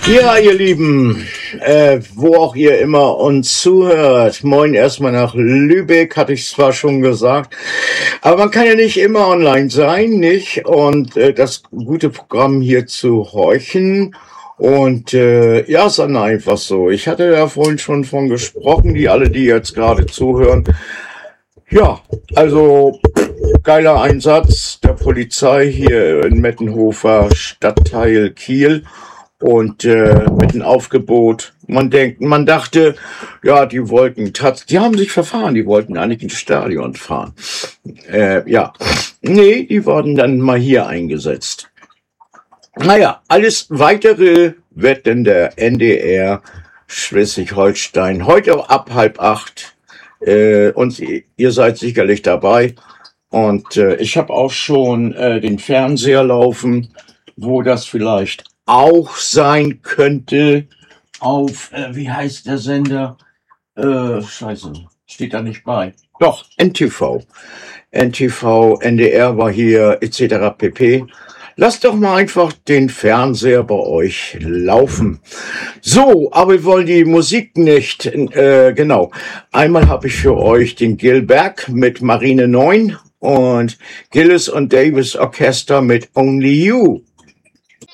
Ja, ihr Lieben, wo auch ihr immer uns zuhört, moin erstmal nach Lübeck, hatte ich zwar schon gesagt, aber man kann ja nicht immer online sein, nicht? Und das gute Programm hier zu horchen. Und ja, ist dann einfach so. Ich hatte da vorhin schon von gesprochen, die jetzt gerade zuhören. Ja, also geiler Einsatz der Polizei hier in Mettenhofer, Stadtteil Kiel. Und mit einem Aufgebot. Man dachte, ja, die haben sich verfahren, die wollten eigentlich ins Stadion fahren. Ja, nee, die wurden dann mal hier eingesetzt. Naja, alles Weitere wird in der NDR Schleswig-Holstein heute ab 7:30. Und ihr seid sicherlich dabei. Und ich habe auch schon den Fernseher laufen, wo das vielleicht auch sein könnte auf, wie heißt der Sender? Scheiße, steht da nicht bei. Doch, NTV. NTV, NDR war hier, etc. pp. Lasst doch mal einfach den Fernseher bei euch laufen. So, aber wir wollen die Musik nicht, genau. Einmal habe ich für euch den Gilberg mit Marine 9 und Gillis und Davis Orchester mit Only You.